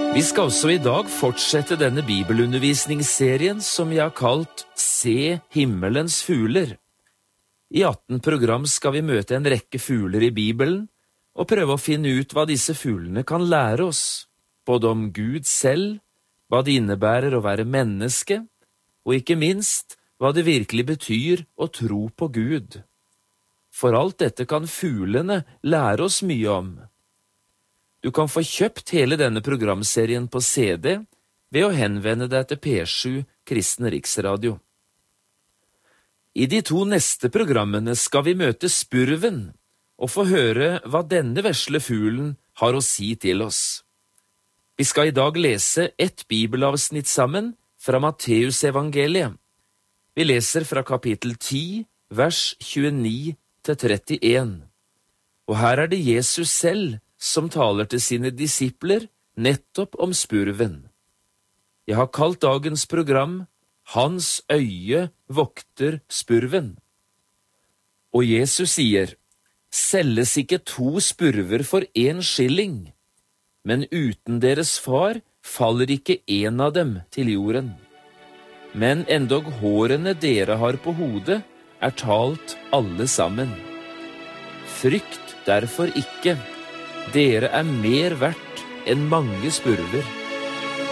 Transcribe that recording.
Vi skal også i dag fortsette denne bibelundervisningsserien som vi har kalt Se himmelens fugler. I 18 program skal vi møte en rekke fugler i Bibelen og prøve å finne ut hva disse fuglene kan lære oss, både om Gud selv, hva det innebærer å være menneske, og ikke minst hva det virkelig betyr å tro på Gud. For alt dette kan fuglene lære oss mye om. Du kan få kjøpt hele denne programserien på CD ved å henvende deg til P7 Kristen Riksradio. I de 2 neste programmene skal vi møte spurven og få høre hva denne vesle fuglen har å si til oss. Vi skal i dag lese et bibelavsnitt sammen fra Matteus evangeliet. Vi leser fra kapittel 10, vers 29 til 31. Og her er det Jesus selv som taler til sine disipler nettopp om spurven. Jeg har kalt dagens program Hans øye vokter spurven. Og Jesus sier, selges ikke 2 spurver for 1 skilling, men uten deres far faller ikke en av dem til jorden. Men endog hårene dere har på hodet er talt alle sammen. Frykt derfor ikke, dere er mer verdt enn mange spurver.